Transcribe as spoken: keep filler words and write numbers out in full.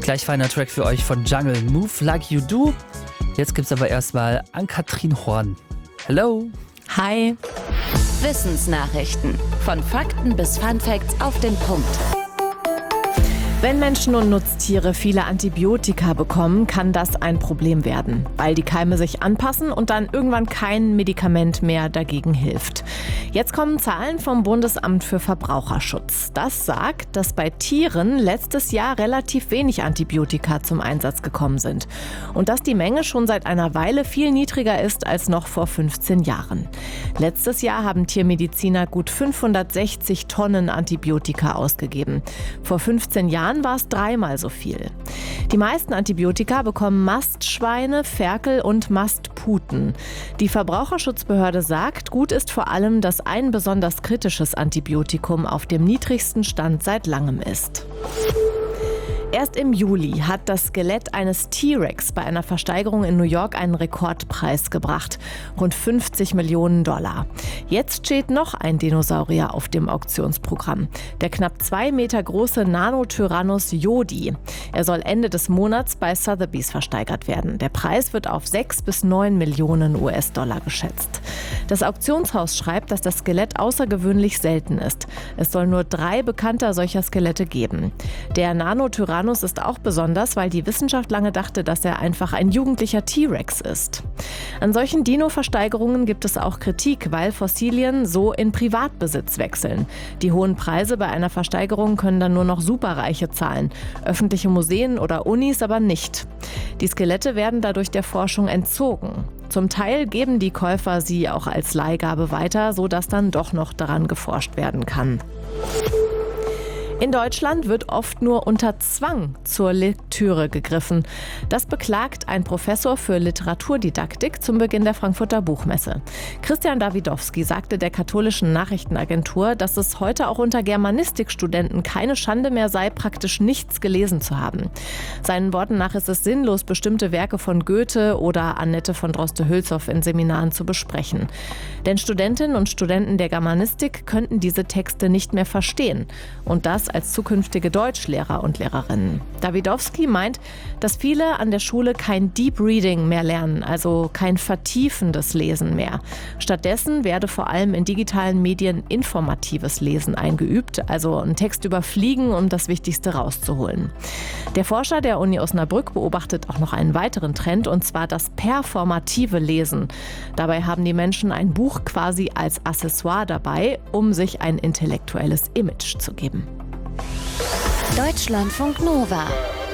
Gleich feiner Track für euch von Jungle, Move Like You Do. Jetzt gibt's aber erstmal Ann-Kathrin Horn. Hello. Hi. Wissensnachrichten. Von Fakten bis Funfacts auf den Punkt. Wenn Menschen und Nutztiere viele Antibiotika bekommen, kann das ein Problem werden, weil die Keime sich anpassen und dann irgendwann kein Medikament mehr dagegen hilft. Jetzt kommen Zahlen vom Bundesamt für Verbraucherschutz. Das sagt, dass bei Tieren letztes Jahr relativ wenig Antibiotika zum Einsatz gekommen sind und dass die Menge schon seit einer Weile viel niedriger ist als noch vor fünfzehn Jahren. Letztes Jahr haben Tiermediziner gut fünfhundertsechzig Tonnen Antibiotika ausgegeben. Vor fünfzehn Jahren war es dreimal so viel. Die meisten Antibiotika bekommen Mastschweine, Ferkel und Mastputen. Die Verbraucherschutzbehörde sagt, gut ist vor allem, dass ein besonders kritisches Antibiotikum auf dem niedrigsten Stand seit langem ist. Erst im Juli hat das Skelett eines T-Rex bei einer Versteigerung in New York einen Rekordpreis gebracht. Rund fünfzig Millionen Dollar. Jetzt steht noch ein Dinosaurier auf dem Auktionsprogramm. Der knapp zwei Meter große Nanotyrannos Jodi. Er soll Ende des Monats bei Sotheby's versteigert werden. Der Preis wird auf sechs bis neun Millionen U S-Dollar geschätzt. Das Auktionshaus schreibt, dass das Skelett außergewöhnlich selten ist. Es soll nur drei bekannter solcher Skelette geben. Der Nanotyrannos ist auch besonders, weil die Wissenschaft lange dachte, dass er einfach ein jugendlicher T-Rex ist. An solchen Dino-Versteigerungen gibt es auch Kritik, weil Fossilien so in Privatbesitz wechseln. Die hohen Preise bei einer Versteigerung können dann nur noch Superreiche zahlen, öffentliche Museen oder Unis aber nicht. Die Skelette werden dadurch der Forschung entzogen. Zum Teil geben die Käufer sie auch als Leihgabe weiter, sodass dann doch noch daran geforscht werden kann. In Deutschland wird oft nur unter Zwang zur Lektüre gegriffen. Das beklagt ein Professor für Literaturdidaktik zum Beginn der Frankfurter Buchmesse. Christian Davidowski sagte der katholischen Nachrichtenagentur, dass es heute auch unter Germanistikstudenten keine Schande mehr sei, praktisch nichts gelesen zu haben. Seinen Worten nach ist es sinnlos, bestimmte Werke von Goethe oder Annette von Droste-Hülshoff in Seminaren zu besprechen. Denn Studentinnen und Studenten der Germanistik könnten diese Texte nicht mehr verstehen. Und das als zukünftige Deutschlehrer und Lehrerinnen. Davidowski meint, dass viele an der Schule kein Deep Reading mehr lernen, also kein vertiefendes Lesen mehr. Stattdessen werde vor allem in digitalen Medien informatives Lesen eingeübt, also einen Text überfliegen, um das Wichtigste rauszuholen. Der Forscher der Uni Osnabrück beobachtet auch noch einen weiteren Trend, und zwar das performative Lesen. Dabei haben die Menschen ein Buch quasi als Accessoire dabei, um sich ein intellektuelles Image zu geben. Deutschlandfunk Nova.